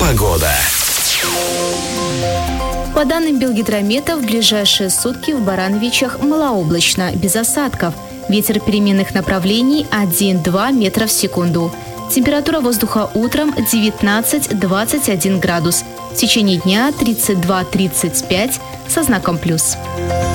Погода. По данным Белгидромета, в ближайшие сутки в Барановичах малооблачно, без осадков. Ветер переменных направлений 1-2 метра в секунду. Температура воздуха утром 19-21 градус. В течение дня 32-35 со знаком плюс.